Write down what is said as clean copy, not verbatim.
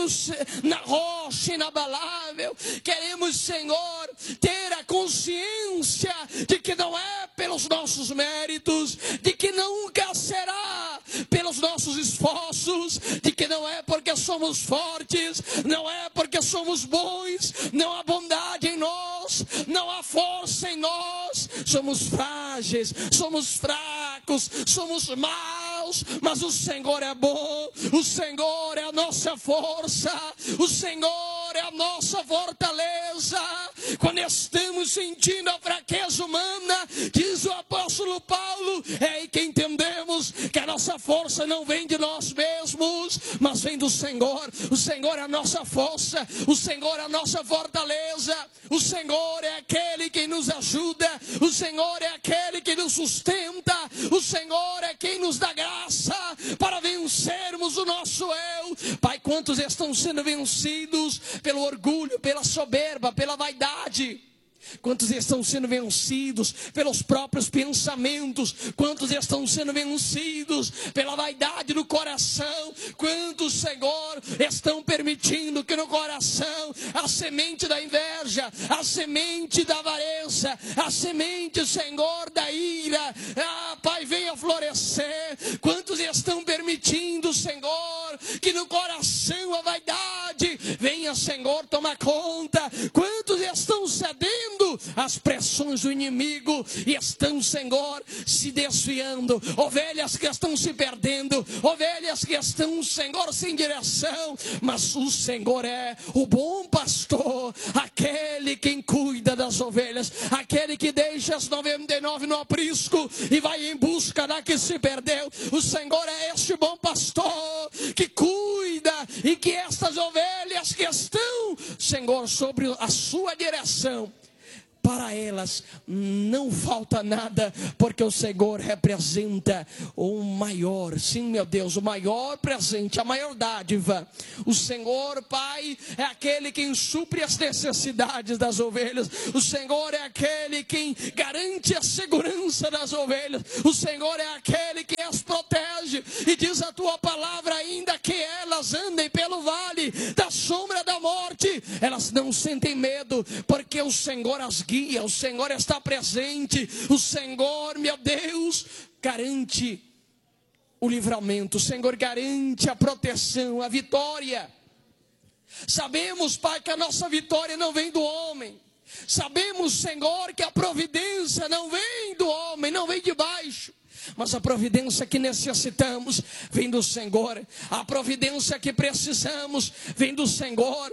cremos na rocha inabalável. Queremos, Senhor, ter a consciência de que não é pelos nossos méritos, de que nunca será pelos nossos esforços, de que não é porque somos fortes, não é porque somos bons, não há bondade em nós, não há força em nós. Somos frágeis, somos fracos, somos maus, mas o Senhor é bom, o Senhor é a nossa força, o Senhor é a nossa fortaleza. Quando estamos sentindo a fraqueza humana, diz o apóstolo Paulo, é aí que entendemos que a nossa força não vem de nós mesmos, mas vem do Senhor. O Senhor é a nossa força, o Senhor é a nossa fortaleza, o Senhor é aquele que nos ajuda, o Senhor é aquele que nos sustenta, o Senhor é quem nos dá graça para vencermos o nosso eu. Pai, quantos estão sendo vencidos pelo orgulho, pela soberba, pela vaidade? Quantos estão sendo vencidos pelos próprios pensamentos? Quantos estão sendo vencidos pela vaidade do coração? Quantos, Senhor, estão permitindo que no coração a semente da inveja, a semente da avareza, a semente, Senhor, da ira, Pai, venha florescer? Quantos estão permitindo, Senhor, que no coração a vaidade venha, Senhor, tomar conta? Quantos estão cedendo as pressões do inimigo e estão, Senhor, se desviando? Ovelhas que estão se perdendo, ovelhas que estão, Senhor, sem direção. Mas o Senhor é o bom pastor, aquele quem cuida das ovelhas, aquele que deixa as 99 no aprisco e vai em busca da que se perdeu. O Senhor é este bom pastor que cuida e que estas ovelhas que estão, Senhor, sobre a sua direção, para elas não falta nada, porque o Senhor representa o maior, sim, meu Deus, o maior presente, a maior dádiva. O Senhor, Pai, é aquele quem supre as necessidades das ovelhas. O Senhor é aquele quem garante a segurança das ovelhas. O Senhor é aquele que as protege. E diz a tua palavra, ainda que elas andem pelo vale da sombra da morte, elas não sentem medo, porque o Senhor as guia. O Senhor está presente. O Senhor, meu Deus, garante o livramento. O Senhor garante a proteção, a vitória. Sabemos, Pai, que a nossa vitória não vem do homem. Sabemos, Senhor, que a providência não vem do homem, não vem de baixo. Mas a providência que necessitamos vem do Senhor. A providência que precisamos vem do Senhor.